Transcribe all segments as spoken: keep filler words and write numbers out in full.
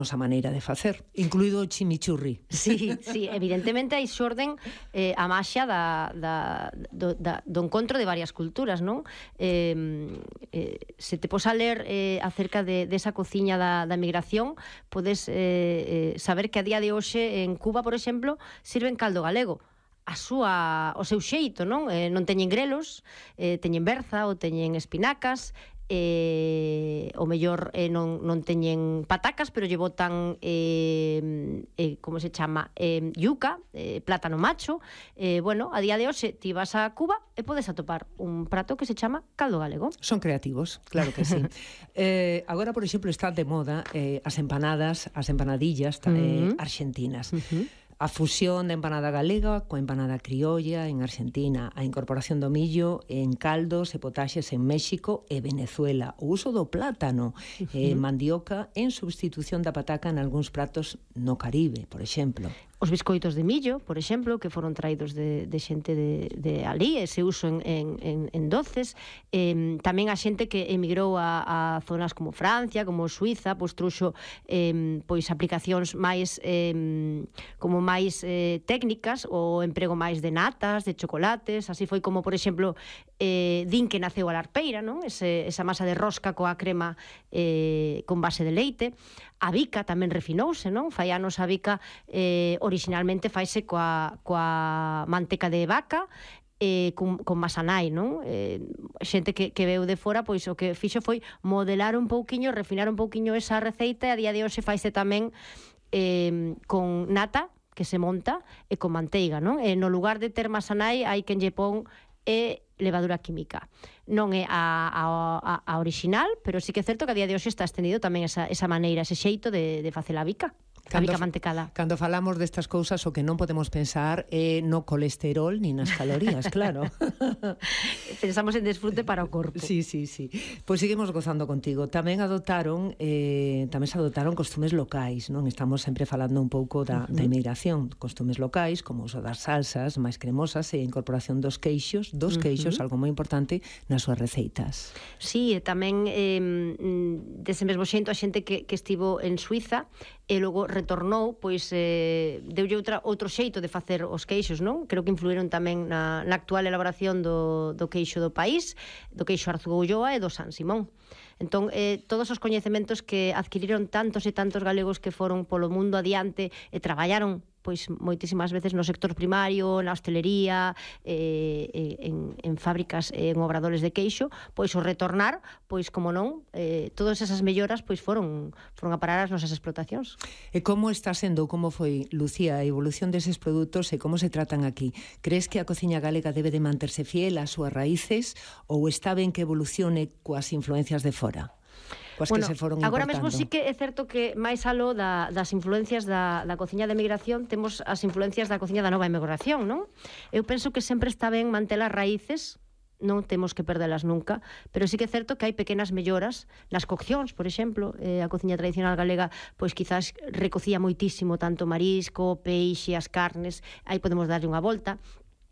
nosa maneira de facer, incluído o chimichurri. Sí, sí, evidentemente aí xorden eh, a maxia da, da, do, da, do encontro de varias culturas, non? Eh, eh, se te pos a ler eh, acerca de, de esa cociña da, da migración, podes eh, eh, saber que a día de hoxe en Cuba, por exemplo, sirven caldo galego. A súa, o seu xeito, non? Eh, non teñen grelos, eh, teñen berza ou teñen espinacas, eh, o mellor eh, non, non teñen patacas, pero lle botan eh, eh, como se chama? Eh, yuca, eh, plátano macho. Eh, bueno, a día de hoxe ti vas a Cuba e podes atopar un prato que se chama caldo galego. Son creativos, claro que sí. eh, agora, por exemplo, está de moda eh, as empanadas, as empanadillas eh, uh-huh. argentinas. Uh-huh. A fusión da empanada galega coa empanada criolla en Argentina, a incorporación do millo en caldos e potaxes en México e Venezuela, o uso do plátano e eh, mandioca en substitución da pataca en algúns pratos no Caribe, por exemplo. Os biscoitos de millo, por exemplo, que foron traídos de, de xente de, de ali, ese uso en, en, en, en doces. Eh, tamén a xente que emigrou a, a zonas como Francia, como Suiza, pois trouxo eh, pois aplicacións máis eh, como máis eh, técnicas, o emprego máis de natas, de chocolates. Así foi como, por exemplo, eh, din que naceu a larpeira, non? Ese, esa masa de rosca coa crema eh, con base de leite. A bica tamén refinouse, non? Fai anos a bica eh, originalmente faise coa, coa manteca de vaca eh, con, con masanai, non? Eh, xente que, que veu de fora, pois o que fixo foi modelar un pouquiño, refinar un pouquiño esa receita, e a día de hoxe faise tamén eh, con nata, que se monta, e con manteiga, non? E no lugar de ter masanai hai quen lle pon e levadura química. Non é a, a, a original, pero sí que é certo que a día de hoxe está estendido tamén esa, esa maneira, ese xeito de, de facer a bica. A bica mantecada. Cando falamos destas cousas, o que non podemos pensar é no colesterol ni nas calorías, claro. Pensamos en desfrute para o corpo. Sí, sí, sí. Pois seguimos gozando contigo. Tamén adoptaron eh, tamén se adoptaron costumes locais, non? Estamos sempre falando un pouco da, uh-huh. da emigración. Costumes locais, como o uso das salsas máis cremosas e a incorporación dos queixos, dos uh-huh. queixos, algo moi importante, nas súas receitas. Sí, e tamén eh, dese mesmo xento a xente que, que estivo en Suiza e logo retornou, pois eh, deulle outra, outro xeito de facer os queixos, non? Creo que influíron tamén na, na actual elaboración do, do queixo do país, do queixo Arzúa e do San Simón. Entón, eh, todos os coñecementos que adquiriron tantos e tantos galegos que foron polo mundo adiante e traballaron pois moitísimas veces no sector primario, na hostelería, eh, en, en fábricas, en obradores de queixo, pois o retornar, pois como non, eh, todas esas melloras pois foron foron a parar as nosas explotacións. E como está sendo, como foi, Lucía, a evolución deses produtos e como se tratan aquí? Crees que a cociña galega debe de manterse fiel ás súas raíces ou está ben que evolucione coas influencias de fora? Bueno, agora mesmo sí que é certo que máis aló da, das influencias da, da cociña de migración temos as influencias da cociña da nova emigración, non? Eu penso que sempre está ben manter as raíces, non temos que perdelas nunca, pero sí que é certo que hai pequenas melloras nas coccións, por exemplo, eh, a cociña tradicional galega pois quizás recocía moitísimo tanto marisco, peixe, as carnes, aí podemos darlle unha volta.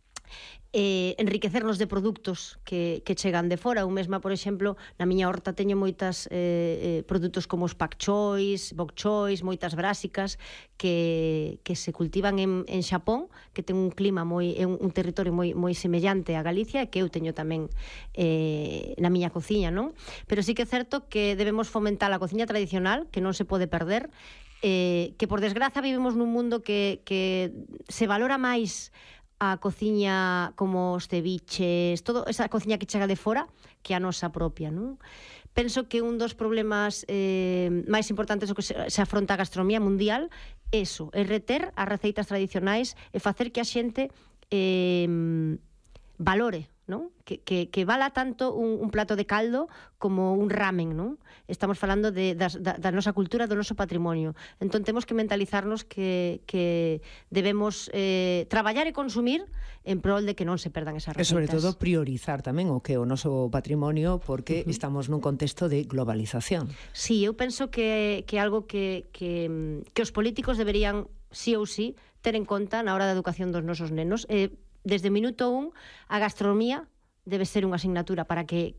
Eh, enriquecernos de produtos que, que chegan de fora. Eu mesma, por exemplo, na miña horta teño moitas eh, eh, produtos como os pak chois, bok chois, moitas brásicas que, que se cultivan en, en Xapón, que ten un clima moi, é un, un territorio moi, moi semellante a Galicia, que eu teño tamén eh, na miña cociña, non? Pero sí que é certo que debemos fomentar a cociña tradicional, que non se pode perder, eh, que por desgraza vivimos nun mundo que, que se valora máis a cociña como os ceviches, todo esa cociña que chega de fora que a nosa propia, non? Penso que un dos problemas eh, máis importantes o que se, se afronta a gastronomía mundial é eso, é reter as receitas tradicionais e facer que a xente eh, valore, non? Que, que, que vala tanto un, un plato de caldo como un ramen, non? Estamos falando de, da, da nosa cultura, do noso patrimonio. Entón temos que mentalizarnos que, que debemos eh, traballar e consumir en prol de que non se perdan esas receitas. E sobre todo priorizar tamén o que é o noso patrimonio, porque uh-huh. estamos nun contexto de globalización. Sí, eu penso que, que algo que, que, que os políticos deberían, sí ou sí, ter en conta na hora da educación dos nosos nenos. Eh, desde minuto un, a gastronomía debe ser unha asignatura para que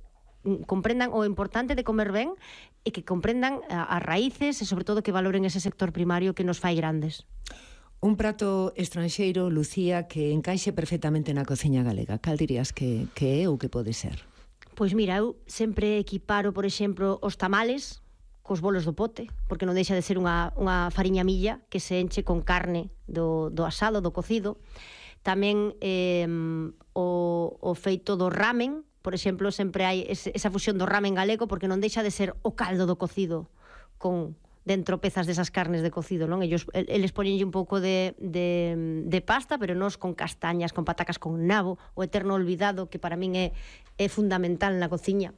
comprendan o importante de comer ben e que comprendan as raíces e, sobre todo, que valoren ese sector primario que nos fai grandes. Un prato estranxeiro, Lucía, que encaixe perfectamente na cociña galega. Cal dirías que, que é ou que pode ser? Pois mira, eu sempre equiparo, por exemplo, os tamales cos bolos do pote, porque non deixa de ser unha, unha fariña milla que se enche con carne do, do asado, do cocido. Tamén eh, o, o feito do ramen, por exemplo, sempre hai ese, esa fusión do ramen galego, porque non deixa de ser o caldo do cocido con dentro pezas desas carnes de cocido, non? Ellos, eles poñenlle un pouco de, de, de pasta, pero nos con castañas, con patacas con nabo, o eterno olvidado, que para min é, é fundamental na cociña.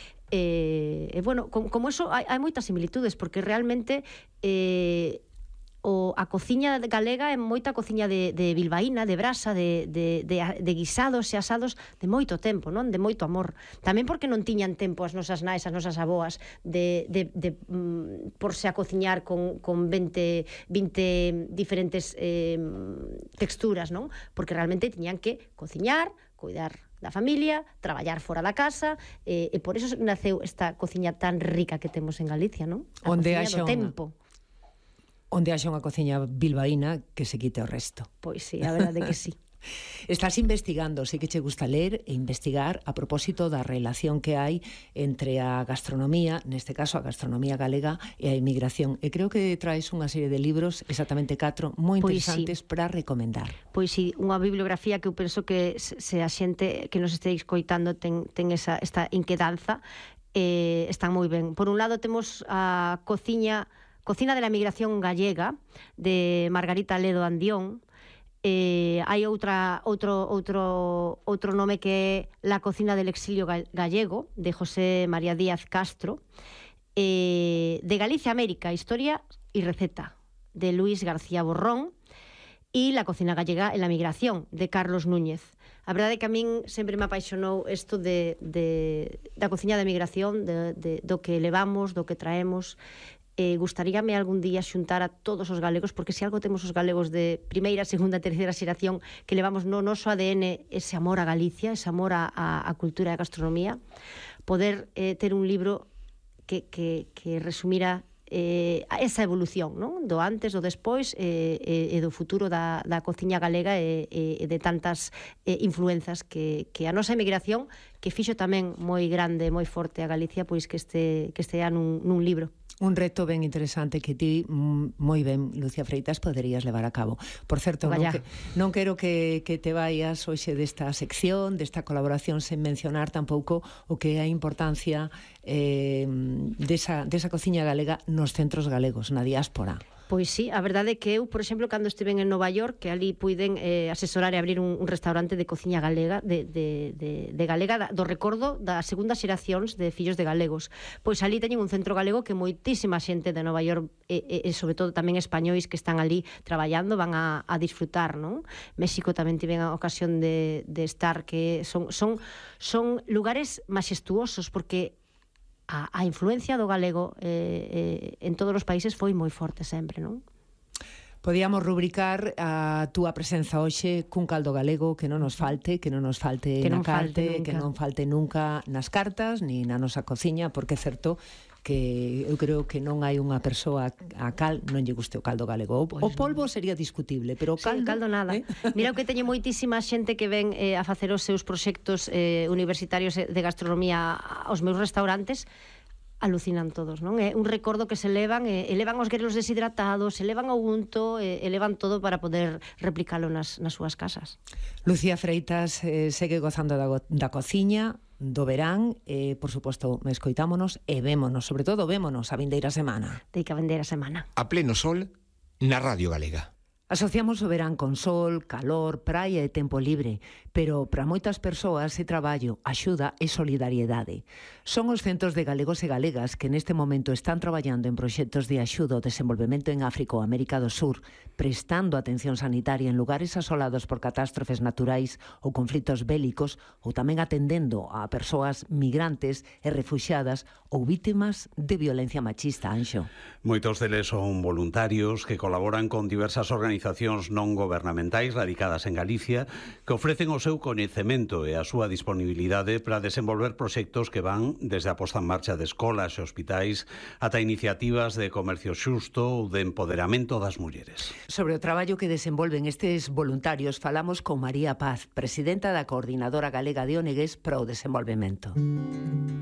E, eh, bueno, com, como eso, hai, hai moitas similitudes, porque realmente eh, o, a cociña galega é moita cociña de, de bilbaína, de brasa, de, de, de, de guisados e asados de moito tempo, non? De moito amor. Tamén porque non tiñan tempo as nosas nais, as nosas aboas, de, de, de mm, porse a cociñar con, con veinte, vinte diferentes eh, texturas, non? Porque realmente tiñan que cociñar, cuidar da familia, traballar fora da casa, eh, e por eso naceu esta cociña tan rica que temos en Galicia, non? A Onde cociña do tempo. Onde haxa unha cociña bilbaína que se quite o resto. Pois sí, a verdade que sí. Estás investigando, sei que che gusta ler e investigar a propósito da relación que hai entre a gastronomía, neste caso a gastronomía galega, e a inmigración. E creo que traes unha serie de libros, exactamente catro, moi interesantes pues sí. para recomendar. Pois sí, unha bibliografía que eu penso que se a xente que nos esteis coitando ten, ten esa, esta inquedanza, eh, están moi ben. Por un lado temos a cociña Cocina de la Migración Gallega, de Margarita Ledo Andión. Eh, hai outra, outro, outro, outro nome que é La Cocina del Exilio Gallego, de José María Díaz Castro. Eh, de Galicia América, Historia y Receta, de Luis García Borrón. E La Cocina Gallega en la Migración, de Carlos Núñez. A verdade é que a min sempre me apaixonou isto de, de, da cociña de migración, de, de, do que levamos, do que traemos. Eh, gustaríame algún día xuntar a todos os galegos, porque se algo temos os galegos de primeira, segunda, terceira xeración, que levamos no noso A D N ese amor a Galicia, ese amor a, a, a cultura e a gastronomía, poder eh, ter un libro que, que, que resumira eh, esa evolución, non? Do antes, do despois e, e, e do futuro da, da cociña galega e, e de tantas eh, influenzas que, que a nosa emigración, que fixo tamén moi grande, moi forte a Galicia, pois que este, que estea nun, nun libro. Un reto ben interesante que ti, moi ben, Lucía Freitas, poderías levar a cabo. Por certo, non, que, non quero que, que te vayas hoxe desta sección, desta colaboración, sen mencionar tampouco o que é a importancia eh, desa, desa cociña galega nos centros galegos, na diáspora. Pois sí, a verdade é que eu, por exemplo, cando estiven en Nova York, que ali puiden eh, asesorar e abrir un, un restaurante de cociña galega, de, de, de, de galega, do recordo das segundas xeracións de fillos de galegos. Pois ali teñen un centro galego que moitísima xente de Nova York e, e, e sobre todo tamén españois que están ali traballando van a, a disfrutar, non? México tamén tiven a ocasión de, de estar, que son, son, son lugares maxestuosos, porque A, a influencia do galego eh, eh, en todos os países foi moi forte sempre, non? Podíamos rubricar a túa presenza hoxe cun caldo galego que non nos falte, que non nos falte que na carte, que non falte nunca nas cartas, ni na nosa cociña, porque é certo que eu creo que non hai unha persoa a cal non lle guste o caldo galego. O, pues o polvo no. sería discutible, pero o caldo... Sí, caldo nada. ¿Eh? Mira que teñe moitísima xente que ven eh, a facer os seus proxectos eh, universitarios de gastronomía aos meus restaurantes, alucinan todos, non? É un recordo que se levan, e elevan os grelos deshidratados, elevan o unto, e elevan todo para poder replicalo nas, nas súas casas. Lucía Freitas eh, segue gozando da, da cociña, do verán, e, por suposto, escoitámonos e vémonos, sobre todo vémonos a vindeira semana. Deica a vindeira semana. A pleno sol, na Radio Galega. Asociamos o verán con sol, calor, praia e tempo libre, pero para moitas persoas é traballo, axuda e solidariedade. Son os centros de galegos e galegas que neste momento están traballando en proxectos de axuda ao desenvolvemento en África ou América do Sur, prestando atención sanitaria en lugares asolados por catástrofes naturais ou conflitos bélicos, ou tamén atendendo a persoas migrantes e refuxiadas ou vítimas de violencia machista, Anxo. Moitos deles son voluntarios que colaboran con diversas organizacións organizacións non gobernamentais radicadas en Galicia que ofrecen o seu coñecemento e a súa disponibilidade para desenvolver proxectos que van desde a posta en marcha de escolas e hospitais ata iniciativas de comercio xusto ou de empoderamento das mulleres. Sobre o traballo que desenvolven estes voluntarios falamos con María Paz, presidenta da Coordinadora Galega de O N G para o Desenvolvemento.